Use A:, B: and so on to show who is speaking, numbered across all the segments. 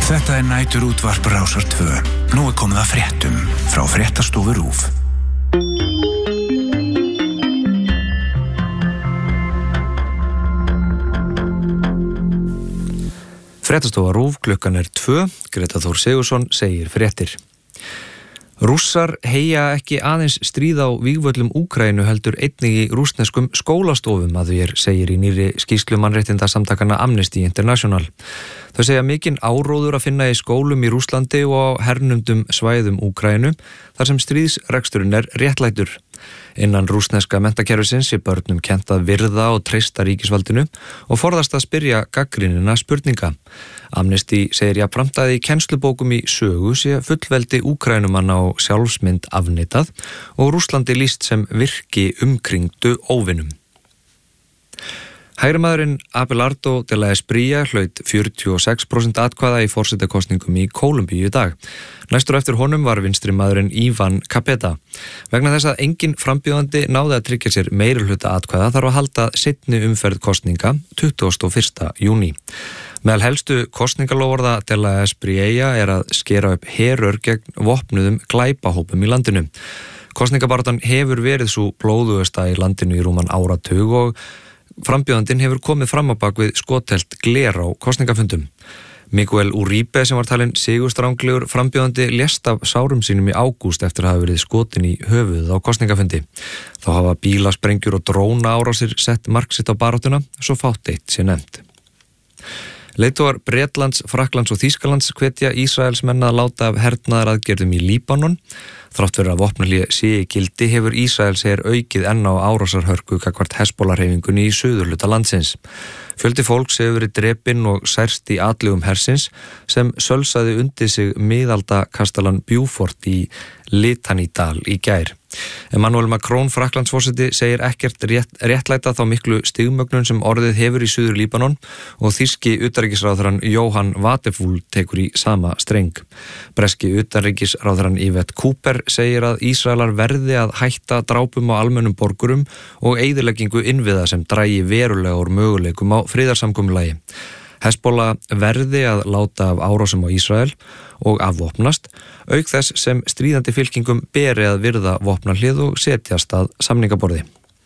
A: Þetta næturútvarp Rásar 2. Nú komið að fréttum frá Fréttastofu RÚV.
B: Fréttastofa RÚV, klukkan 2. Greta Þór Sigurðsson segir fréttir. Rússar heyja ekki aðeins stríð á vígvöllum Úkraínu heldur einnig í rússneskum skólastofum að því segir í nýrri skýrslu mannréttindasamtakana Amnesty International. Þau segja mikinn áróður að finna í skólum í Rússlandi og á hernumdum svæðum Úkraínu þar sem stríðsreksturinn réttlætur. Innan rússneska menntakerfisins börnum kennt að virða og treysta ríkisvaldinu og forðast að spyrja gagnrýninna spurninga. Amnesty segir jafnframt að í kennslubókum í sögu sé fullveldi Úkraínumanna og sjálfsmynd afneitað og Rússlandi lýst sem virki umkringdu óvinum. Hægrimaðurinn Abelardo de la Espriella hlaut 46% atkvæða í forsetakosningum í Kólumbíu í dag. Næstur eftir honum var vinstri maðurinn Ivan Capeta. Vegna þess að engin frambjóðandi náði að tryggja sér meirihluta atkvæða þarf að halda seinni umferð kosninga 21. júní. Meðal helstu kosningalóforða de la Espriella að skera upp herör gegn vopnuðum glæpahópum í landinu. Kosningabaráttan hefur verið svo blóðugasta í landinu í rúman áratug og frambjóðandinn hefur komið fram á bak við skotelt gler á kosningafundum. Miguel Uribe sem var talinn sigurstranglegur frambjóðandi lést af sárum sínum í ágúst eftir að hafa verið skotin í höfuðið á kosningafundi. Þá hafa bílasprengjur og dróna árásir sett mark sitt á baráttuna, svo fátt eitt sé nefnt. Leiðtogar Bretlands, Frakklands og Þýskalands hvetja Ísraelsmenn að láta af hernaðaraðgerðum í Líbanon. Þrátt fyrir að vopnahlé sé í gildi hefur Ísraelsher aukið enn á árásarhörku gagnvart Hezbollah-hreyfingunni í suðurhluta landsins. Fjöldi fólks hefur verið drepinn og særst í atlögum hersins sem sölsaði undir sig miðaldakastalan Beaufort í Litanidal í gær. Emmanuel Macron, Frakklandsforseti, segir ekkert réttlæta þá miklu stigmögnun sem orðið hefur í suður Líbanon og þýski utanríkisráðherrann Johan Wadephul tekur í sama streng. Breski utanríkisráðherrann Yvette Cooper segir að Ísraelar verði að hætta drápum á almennum borgurum og eyðileggingu innviða sem dragi verulega úr möguleikum á friðarsamkomulagi. Hezbollah verði að láta af árásum á Ísrael og afvopnast, auk þess sem stríðandi fylkingum beri að virða vopnahlið og setjast að samningaborði.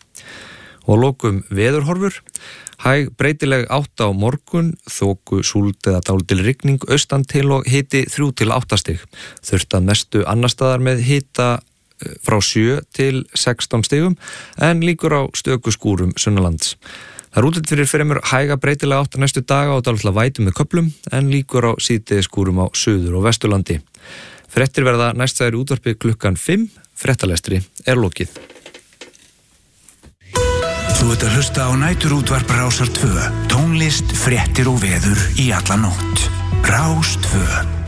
B: Og lokum veðurhorfur. Hæg breytileg 8 á morgun, þoku, súld eða dálítil rigning austan til og hiti 3 til 8 stig. Þurft að mestu annars staðar með hita frá 7 til 16 stigum en líkur á stöku skúrum sunnanlands. Það er útlit fyrir fremur hæga breytilega 8 næstu daga og dálitla vætu með köflum en líkur á síðdegiskúrum á Suður- og Vesturlandi. Fréttir verða næstæðir útvarpi klukkan 5, fréttalestri lokið.
A: Þú ert að hlusta á næturútvarp Rásar 2. Tónlist, fréttir og veður í alla nótt. Rás 2.